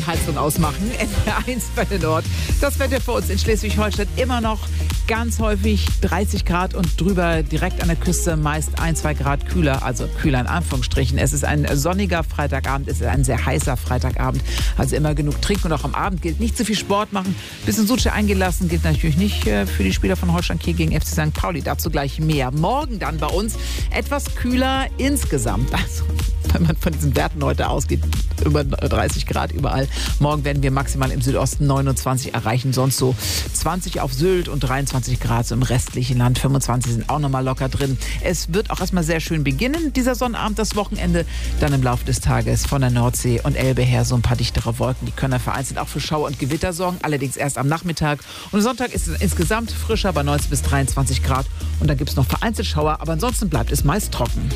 Heizung ausmachen. NDR1 Welle Nord. Das Wetter für uns in Schleswig-Holstein immer noch ganz häufig 30 Grad und drüber, direkt an der Küste meist 1-2 Grad kühler, also kühler in Anführungsstrichen. Es ist ein sonniger Freitagabend, es ist ein sehr heißer Freitagabend, also immer genug trinken und auch am Abend gilt nicht zu viel Sport machen. Bisschen Suche eingelassen gilt natürlich nicht für die Spieler von Holstein Kiel gegen FC St. Pauli, dazu gleich mehr. Morgen dann bei uns etwas kühler insgesamt, also wenn man von diesen Werten heute ausgeht, über 30 Grad überall. Morgen werden wir maximal im Südosten 29 erreichen, sonst so 20 auf Sylt und 23 Grad so im restlichen Land. 25 sind auch nochmal locker drin. Es wird auch erstmal sehr schön beginnen, dieser Sonnabend, das Wochenende. Dann im Laufe des Tages von der Nordsee und Elbe her so ein paar dichtere Wolken. Die können vereinzelt auch für Schauer und Gewitter sorgen, allerdings erst am Nachmittag. Und Sonntag ist es insgesamt frischer bei 19 bis 23 Grad. Und dann gibt es noch vereinzelt Schauer, aber ansonsten bleibt es meist trocken.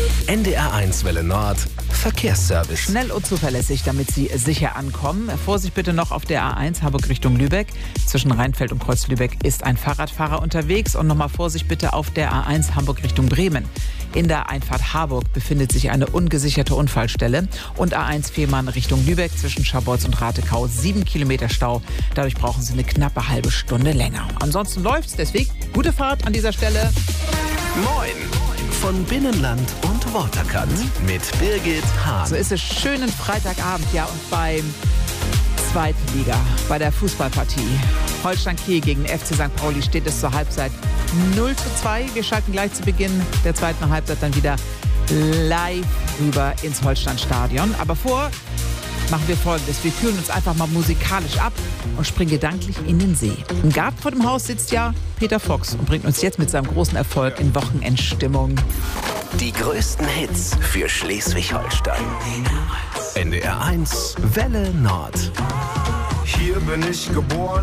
NDR1 Welle Nord, Verkehrsservice. Schnell und zuverlässig, damit Sie sicher ankommen. Vorsicht bitte noch auf der A1 Harburg Richtung Lübeck. Zwischen Rheinfeld und Kreuz-Lübeck ist ein Fahrradfahrer unterwegs. Und nochmal Vorsicht bitte auf der A1 Hamburg Richtung Bremen. In der Einfahrt Harburg befindet sich eine ungesicherte Unfallstelle. Und A1 Fehmarn Richtung Lübeck zwischen Scharbeutz und Ratekau 7 Kilometer Stau. Dadurch brauchen Sie eine knappe halbe Stunde länger. Ansonsten läuft's, deswegen gute Fahrt an dieser Stelle. Moin von Binnenland und Waterkant mit Birgit Hahn. So ist es, schönen Freitagabend, ja, und beim zweiten Liga, bei der Fußballpartie. Holstein Kiel gegen FC St. Pauli steht es zur Halbzeit 0:2. Wir schalten gleich zu Beginn der zweiten Halbzeit dann wieder live rüber ins Holsteinstadion. Aber machen wir Folgendes. Wir kühlen uns einfach mal musikalisch ab und springen gedanklich in den See. Im Garten vor dem Haus sitzt ja Peter Fox und bringt uns jetzt mit seinem großen Erfolg in Wochenendstimmung. Die größten Hits für Schleswig-Holstein. NDR1 Welle Nord. Hier bin ich geboren.